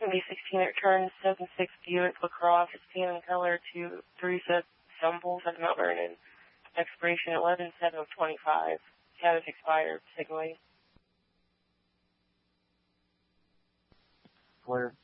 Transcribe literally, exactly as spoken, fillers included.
B sixteen, it returns seven six Buick LaCrosse. It's tan in color to Teresa Stumbles at Mount Vernon. Expiration eleven seven of twenty-five. Status expired. Signal. Clear.